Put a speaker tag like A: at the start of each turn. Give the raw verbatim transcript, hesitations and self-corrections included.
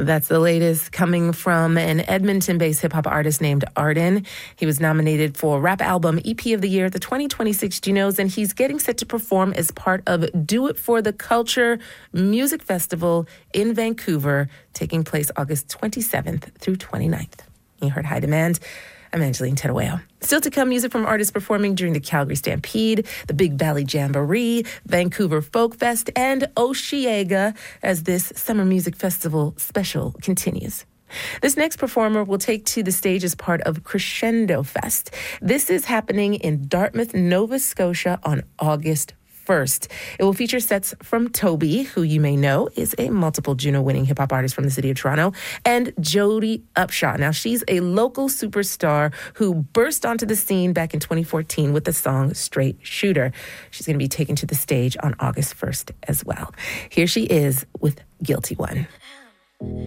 A: That's the latest coming from an Edmonton-based hip-hop artist named Arden. He was nominated for Rap Album E P of the Year at the twenty twenty-six Junos, and he's getting set to perform as part of Do It for the Culture Music Festival in Vancouver, taking place August twenty-seventh through twenty-ninth. You heard High Demand. I'm Angeline Tedaweo. Still to come, music from artists performing during the Calgary Stampede, the Big Valley Jamboree, Vancouver Folk Fest, and Osheaga as this Summer Music Festival special continues. This next performer will take to the stage as part of Crescendo Fest. This is happening in Dartmouth, Nova Scotia on August first. It will feature sets from Toby, who you may know is a multiple Juno-winning hip-hop artist from the city of Toronto, and Jody Upshaw. Now, she's a local superstar who burst onto the scene back in twenty fourteen with the song Straight Shooter. She's going to be taken to the stage on August first as well. Here she is with Guilty One.